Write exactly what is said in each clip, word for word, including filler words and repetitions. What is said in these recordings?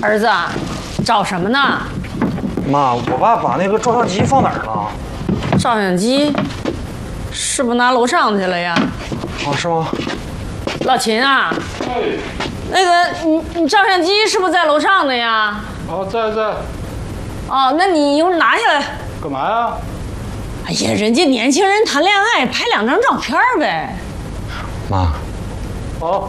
儿子，找什么呢？ 妈，我爸把那个照相机放哪儿了？ 照相机是不是拿楼上去了呀？ 啊，是吗？ 老秦啊， 哎， 那个你你照相机是不是在楼上的呀？ 哦，在在。 哦，那你一会儿拿下来。 干嘛呀？ 哎呀，人家年轻人谈恋爱拍两张照片呗。 妈。 哦。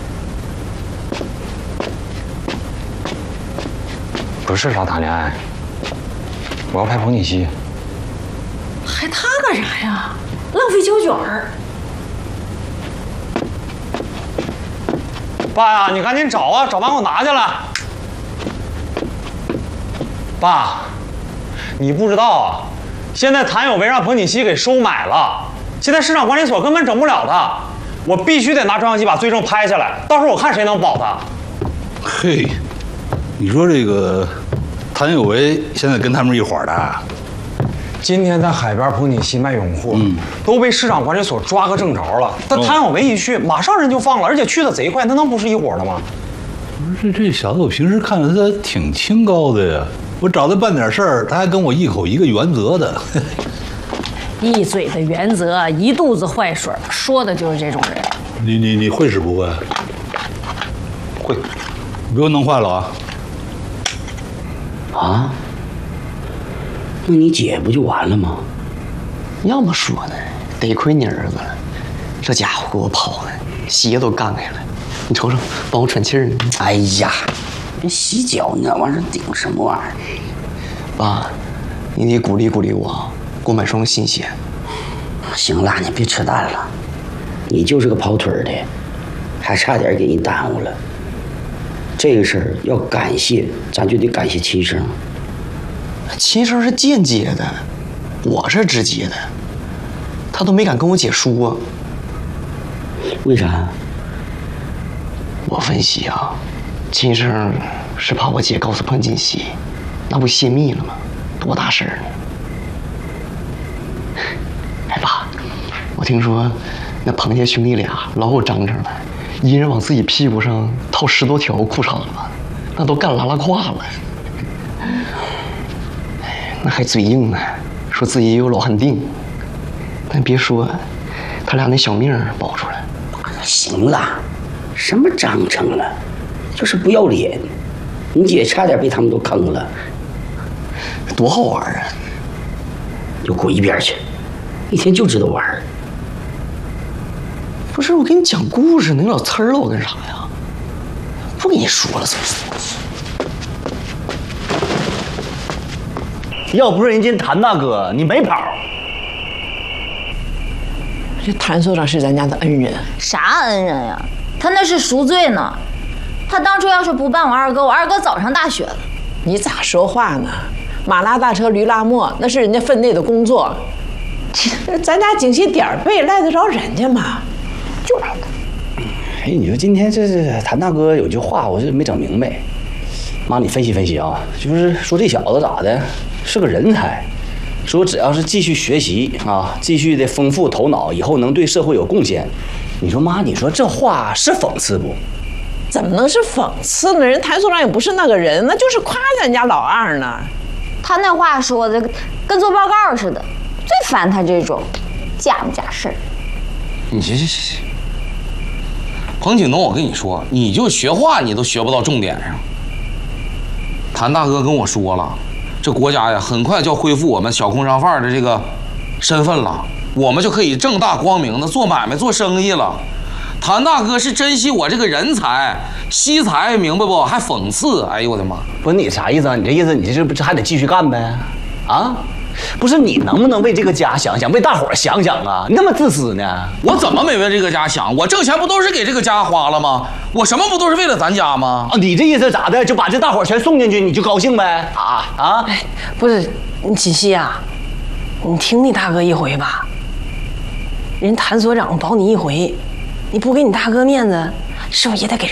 不是啥谈恋爱，我要拍彭锦熙。 还他干啥呀？浪费胶卷儿。 爸呀，你赶紧找啊，找完给我拿下来。爸，你不知道啊，现在谭有为让彭锦熙给收买了，现在市场管理所根本整不了他，我必须得拿照相机把罪证拍下来，到时候我看谁能保他。 嘿，你说这个谭有为现在跟他们一伙的？ 今天在海边彭锦熙卖泳货，嗯，都被市场管理所抓个正着了。但谭有为一去，马上人就放了，而且去的贼快，那能不是一伙的吗？ 不是这小子，我平时看着他挺清高的呀，我找他办点事儿，他还跟我一口一个原则的。 一嘴的原则，一肚子坏水，说的就是这种人。 你你你会使不会？ 会， 你给我弄坏了啊！ 啊？那你姐不就完了吗？ 要么说呢，得亏你儿子了，这家伙给我跑的，鞋都干开了。你瞅瞅，帮我喘气儿呢。 哎呀，这洗脚你那玩意儿顶什么玩意儿？ 爸，你得鼓励鼓励我，给我买双新鞋。 行了，你别扯淡了，你就是个跑腿的，还差点给你耽误了。这个事儿要感谢，咱就得感谢秦生。 秦生是间接的，我是直接的，他都没敢跟我姐说。 为啥？ 我分析啊，秦生是怕我姐告诉彭锦熙，那不泄密了吗？多大事儿呢？哎爸，我听说那彭家兄弟俩老有章程了，一人往自己屁股上套十多条裤衩子，那都干拉拉胯了。那还嘴硬呢，说自己也有老汉定。但别说，他俩那小命保出来。 行了，什么章程了，就是不要脸。你姐差点被他们都坑了， 多好玩啊！ 就滚一边去，一天就知道玩。 不是我给你讲故事呢，你老呲儿了我干啥呀？不跟你说了，是不是？ 要不是人家谭大哥，你没跑。 这谭所长是咱家的恩人， 啥恩人呀？他那是赎罪呢。他当初要是不办我二哥，我二哥早上大学了。 你咋说话呢？马拉大车驴拉磨，那是人家分内的工作。咱家景熙点儿背，赖得着人家吗？ 就赖他。哎，你说今天这是谭大哥有句话，我是没整明白。妈，你分析分析啊，就是说这小子咋的，是个人才。说只要是继续学习啊，继续的丰富头脑，以后能对社会有贡献。你说妈，你说这话是讽刺不？ 怎么能是讽刺呢？人谭所长也不是那个人，那就是夸咱家老二呢。 他那话说的跟做报告似的，最烦他这种假不假事儿。 你行行行行，彭景东，我跟你说，你就学话你都学不到重点上。谭大哥跟我说了，这国家呀，很快就要恢复我们小工商贩的这个身份了，我们就可以正大光明的做买卖、做生意了。谭大哥是珍惜我这个人才，惜才，明白不？还讽刺，哎呦我的妈！ 不是你啥意思啊？你这意思，你这是不是还得继续干呗？啊？不是你能不能为这个家想想，为大伙儿想想啊？你那么自私呢？ 我怎么没为这个家想？我挣钱不都是给这个家花了吗？我什么不都是为了咱家吗？ 啊，你这意思咋的？就把这大伙儿全送进去，你就高兴呗？啊啊！ 哎，不是，你锦溪啊，你听你大哥一回吧。人谭所长保你一回，你不给你大哥面子，是不是也得给人？